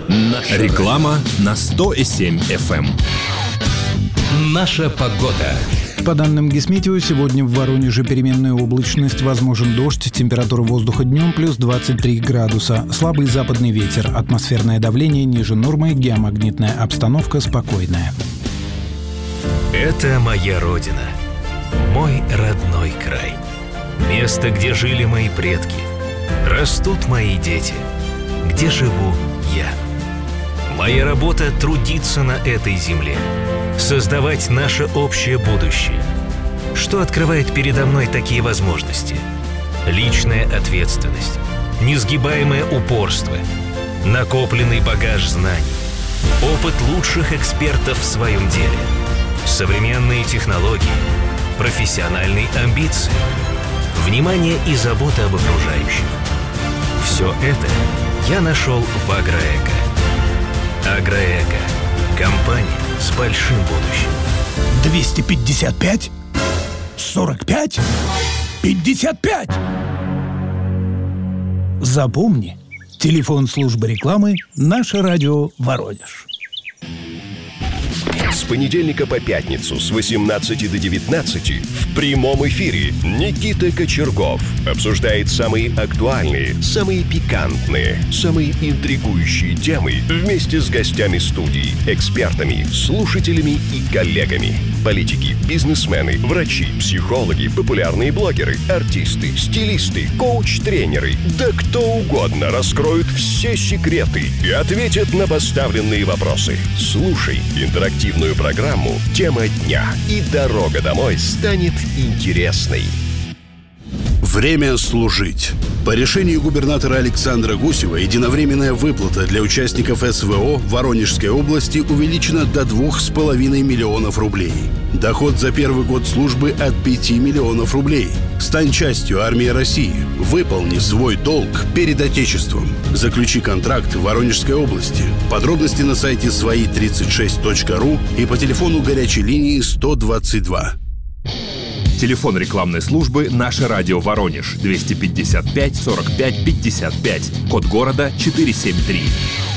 Реклама на 100,7 FM. Наша погода. По данным Гисметео, сегодня в Воронеже переменная облачность, возможен дождь, температура воздуха днем плюс 23 градуса, слабый западный ветер, атмосферное давление ниже нормы, геомагнитная обстановка спокойная. Это моя родина, мой родной край. Место, где жили мои предки, растут мои дети, где живу я. Моя работа — трудиться на этой земле, создавать наше общее будущее. Что открывает передо мной такие возможности? Личная ответственность, несгибаемое упорство, накопленный багаж знаний, опыт лучших экспертов в своем деле, современные технологии, профессиональные амбиции, внимание и забота об окружающих. Все это я нашел в Агроэко. Агроэко. Компания с большим будущим. 255? 45? 55? Запомни, телефон службы рекламы «Наше радио Воронеж». С понедельника по пятницу с 18 до 19 в прямом эфире Никита Кочергов обсуждает самые актуальные, самые пикантные, самые интригующие темы вместе с гостями студии, экспертами, слушателями и коллегами. Политики, бизнесмены, врачи, психологи, популярные блогеры, артисты, стилисты, коуч-тренеры, да кто угодно раскроют все секреты и ответят на поставленные вопросы. Слушай интерактивную программу «Тема дня», и дорога домой станет интересной. Время служить. По решению губернатора Александра Гусева единовременная выплата для участников СВО в Воронежской области увеличена до 2,5 миллионов рублей. Доход за первый год службы от 5 миллионов рублей. Стань частью армии России. Выполни свой долг перед Отечеством. Заключи контракт в Воронежской области. Подробности на сайте свои36.ру и по телефону горячей линии 122. Телефон рекламной службы «Наше радио Воронеж» 255 45 55. Код города 473.